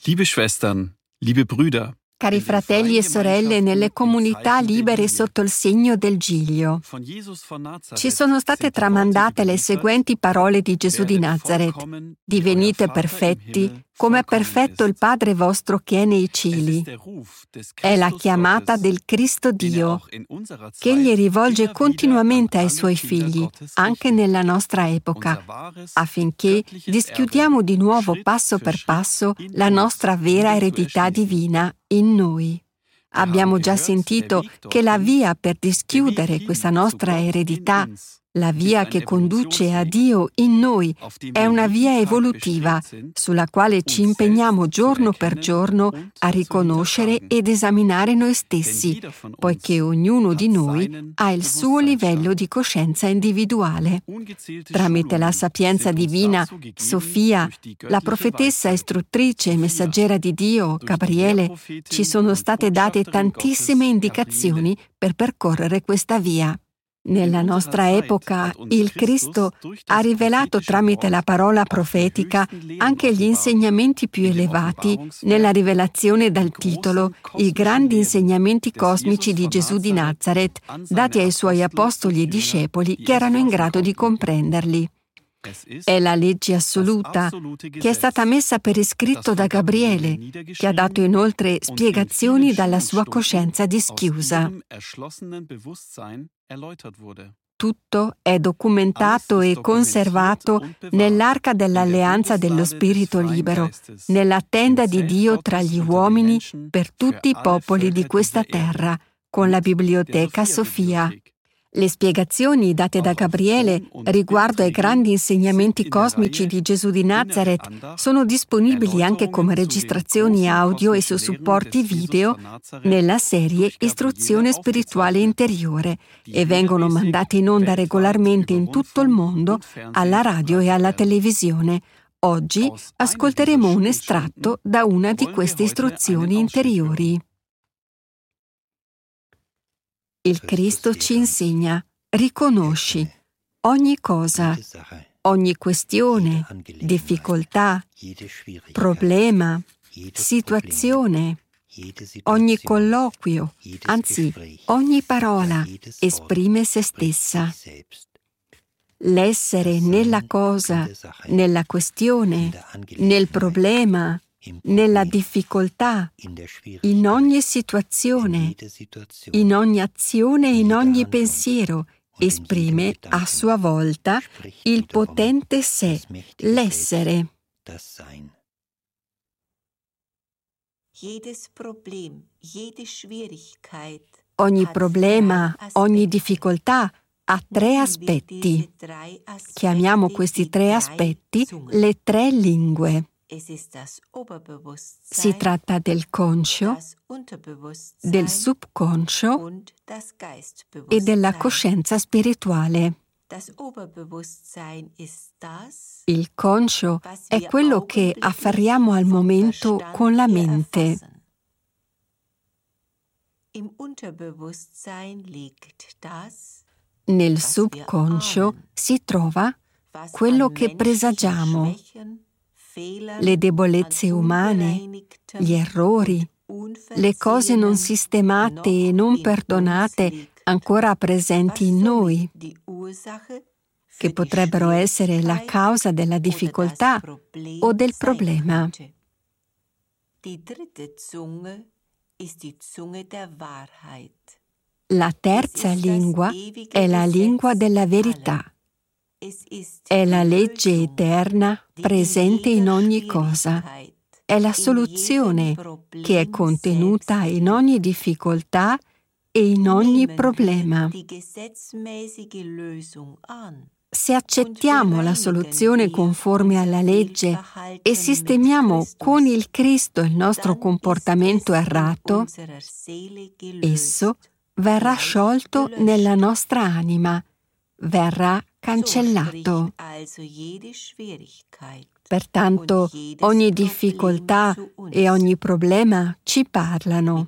Liebe Schwestern, liebe Brüder, Cari fratelli e sorelle nelle comunità libere sotto il segno del Giglio, ci sono state tramandate le seguenti parole di Gesù di Nazaret: divenite perfetti come è perfetto il Padre vostro che è nei cieli. È la chiamata del Cristo Dio, che Egli rivolge continuamente ai Suoi figli, anche nella nostra epoca, affinché dischiudiamo di nuovo passo per passo la nostra vera eredità divina in noi. Abbiamo già sentito che la via per dischiudere questa nostra eredità, la via che conduce a Dio in noi, è una via evolutiva sulla quale ci impegniamo giorno per giorno a riconoscere ed esaminare noi stessi, poiché ognuno di noi ha il suo livello di coscienza individuale. Tramite la sapienza divina, Sofia, la profetessa istruttrice e messaggera di Dio, Gabriele, ci sono state date tantissime indicazioni per percorrere questa via. Nella nostra epoca, il Cristo ha rivelato tramite la parola profetica anche gli insegnamenti più elevati nella rivelazione dal titolo I grandi insegnamenti cosmici di Gesù di Nazaret, dati ai suoi apostoli e discepoli che erano in grado di comprenderli. È la legge assoluta che è stata messa per iscritto da Gabriele, che ha dato inoltre spiegazioni dalla sua coscienza dischiusa. Tutto è documentato e conservato nell'arca dell'alleanza dello Spirito libero, nella tenda di Dio tra gli uomini per tutti i popoli di questa terra, con la biblioteca Sofia. Le spiegazioni date da Gabriele riguardo ai grandi insegnamenti cosmici di Gesù di Nazaret sono disponibili anche come registrazioni audio e su supporti video nella serie Istruzione spirituale interiore e vengono mandate in onda regolarmente in tutto il mondo alla radio e alla televisione. Oggi ascolteremo un estratto da una di queste istruzioni interiori. Il Cristo ci insegna: riconosci ogni cosa, ogni questione, difficoltà, problema, situazione, ogni colloquio, anzi ogni parola esprime se stessa. L'essere nella cosa, nella questione, nel problema, nella difficoltà, in ogni situazione, in ogni azione e in ogni pensiero, esprime a sua volta il potente sé, l'essere. Ogni problema, ogni difficoltà ha tre aspetti. Chiamiamo questi tre aspetti le tre lingue. Si tratta del conscio, del subconscio e della coscienza spirituale. Il conscio è quello che afferriamo al momento con la mente. Nel subconscio si trova quello che presagiamo, le debolezze umane, gli errori, le cose non sistemate e non perdonate ancora presenti in noi, che potrebbero essere la causa della difficoltà o del problema. La terza lingua è la lingua della verità. È la legge eterna presente in ogni cosa. È la soluzione che è contenuta in ogni difficoltà e in ogni problema. Se accettiamo la soluzione conforme alla legge e sistemiamo con il Cristo il nostro comportamento errato, esso verrà sciolto nella nostra anima, verrà cancellato. Pertanto ogni difficoltà e ogni problema ci parlano.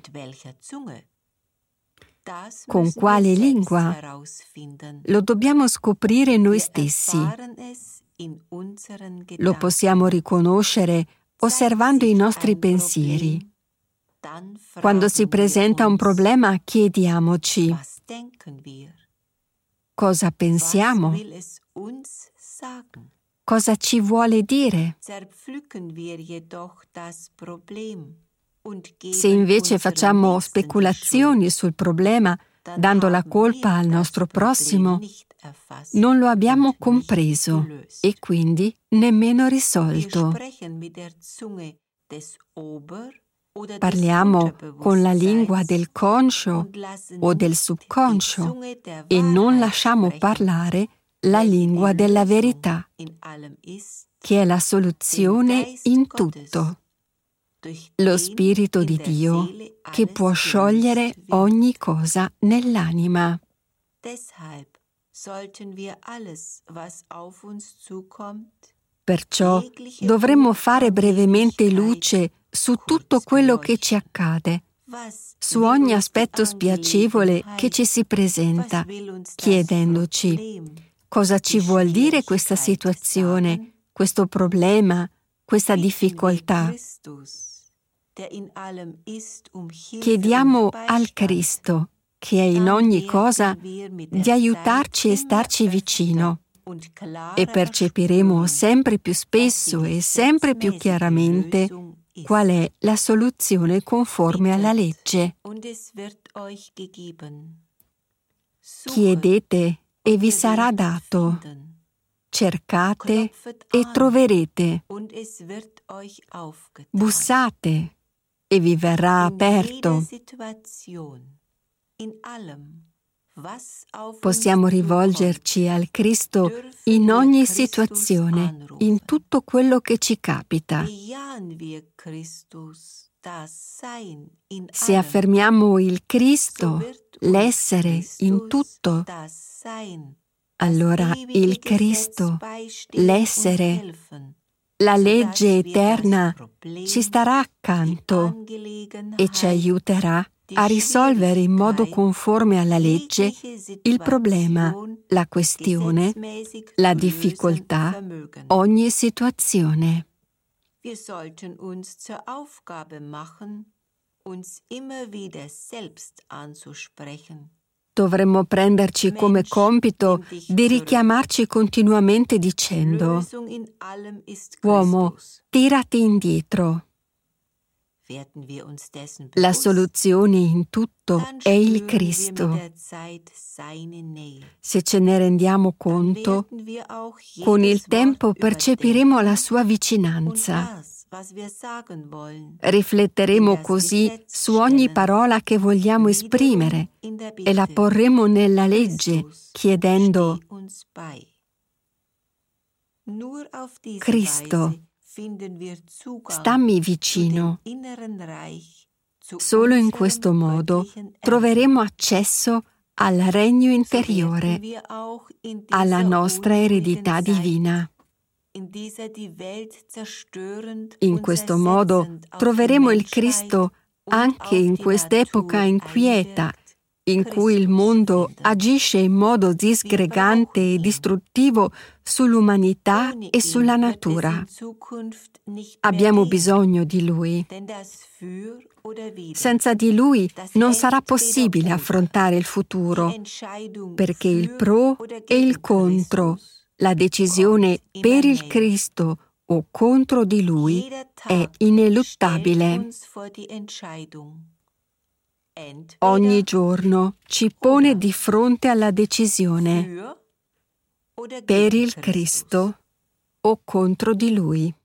Con quale lingua? Lo dobbiamo scoprire noi stessi. Lo possiamo riconoscere osservando i nostri pensieri. Quando si presenta un problema, chiediamoci: cosa pensiamo? Cosa ci vuole dire? Se invece facciamo speculazioni sul problema, dando la colpa al nostro prossimo, non lo abbiamo compreso e quindi nemmeno risolto. Parliamo con la lingua del conscio o del subconscio e non lasciamo parlare la lingua della verità, che è la soluzione in tutto. Lo Spirito di Dio che può sciogliere ogni cosa nell'anima. Perciò dovremmo fare brevemente luce su tutto quello che ci accade, su ogni aspetto spiacevole che ci si presenta, chiedendoci: cosa ci vuol dire questa situazione, questo problema, questa difficoltà? Chiediamo al Cristo, che è in ogni cosa, di aiutarci e starci vicino, e percepiremo sempre più spesso e sempre più chiaramente qual è la soluzione conforme alla legge. Chiedete e vi sarà dato. Cercate e troverete. Bussate e vi verrà aperto. Possiamo rivolgerci al Cristo in ogni situazione, in tutto quello che ci capita. Se affermiamo il Cristo, l'essere in tutto, allora il Cristo, l'essere, la legge eterna ci starà accanto e ci aiuterà a risolvere in modo conforme alla legge il problema, la questione, la difficoltà, ogni situazione. Wir sollten uns zur Aufgabe machen, uns immer wieder selbst anzusprechen. Dovremmo prenderci come compito di richiamarci continuamente dicendo: uomo, tirati indietro. La soluzione in tutto è il Cristo. Se ce ne rendiamo conto, con il tempo percepiremo la sua vicinanza. Rifletteremo così su ogni parola che vogliamo esprimere e la porremo nella legge, chiedendo: Cristo, stammi vicino. Solo in questo modo troveremo accesso al regno interiore, alla nostra eredità divina. In questo modo troveremo il Cristo anche in quest'epoca inquieta, in cui il mondo agisce in modo disgregante e distruttivo sull'umanità e sulla natura. Abbiamo bisogno di Lui. Senza di Lui non sarà possibile affrontare il futuro, perché il pro e il contro, la decisione per il Cristo o contro di Lui è ineluttabile. Ogni giorno ci pone di fronte alla decisione per il Cristo o contro di Lui.